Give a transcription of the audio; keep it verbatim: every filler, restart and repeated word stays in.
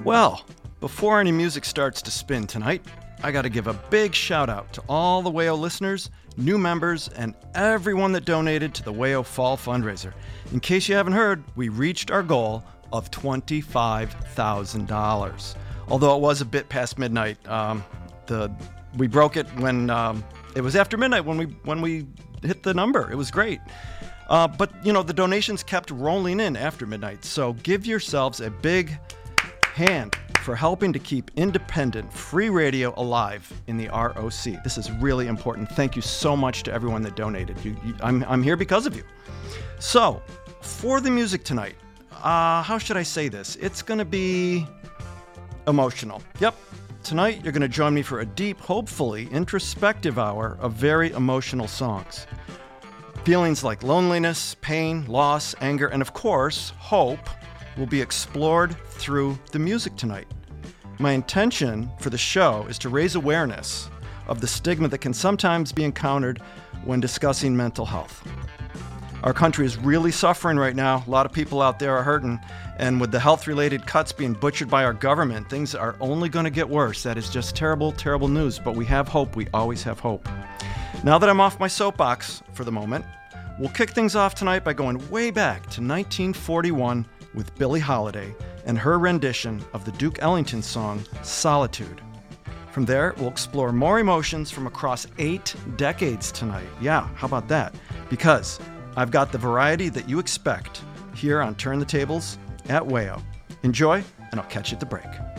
Well, before any music starts to spin tonight, I got to give a big shout out to all the Wayo listeners, new members, and everyone that donated to the Wayo Fall Fundraiser. In case you haven't heard, we reached our goal of twenty-five thousand dollars. Although it was a bit past midnight, um, the we broke it when um, it was after midnight when we when we hit the number. It was great. Uh, but, you know, the donations kept rolling in after midnight. So give yourselves a big hand for helping to keep independent, free radio alive in the R O C. This is really important. Thank you so much to everyone that donated. You, you, I'm, I'm here because of you. So, for the music tonight, uh, how should I say this? It's going to be emotional. Yep. Tonight, you're going to join me for a deep, hopefully introspective hour of very emotional songs. Feelings like loneliness, pain, loss, anger, and of course, hope will be explored through the music tonight. My intention for the show is to raise awareness of the stigma that can sometimes be encountered when discussing mental health. Our country is really suffering right now. A lot of people out there are hurting, and with the health-related cuts being butchered by our government, things are only going to get worse. That is just terrible, terrible news, but we have hope. We always have hope. Now that I'm off my soapbox for the moment, we'll kick things off tonight by going way back to nineteen forty-one with Billie Holiday and her rendition of the Duke Ellington song, Solitude. From there, we'll explore more emotions from across eight decades tonight. Yeah, how about that? Because I've got the variety that you expect here on Turn the Tables at Wayo. Enjoy, and I'll catch you at the break.